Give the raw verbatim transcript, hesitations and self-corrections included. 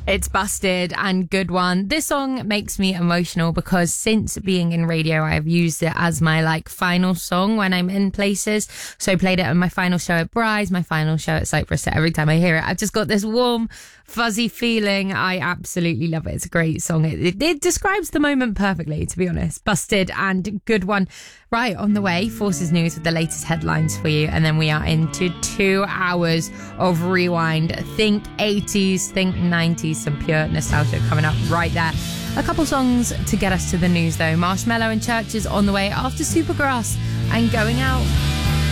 It's Busted and Good One. This song makes me emotional because since being in radio, I have used it as my like final song when I'm in places. So I played it on my final show at Bryce, my final show at Cyprus. So every time I hear it, I've just got this warm, fuzzy feeling. I absolutely love it. It's a great song. It, it, it describes the moment perfectly, to be honest. Busted and Good One. Right, on the way, Forces News with the latest headlines for you. And then we are into two hours of rewind. Think eighties, think nineties, some pure nostalgia coming up right there. A couple songs to get us to the news, though. Marshmello and Churches on the way after Supergrass and Going Out.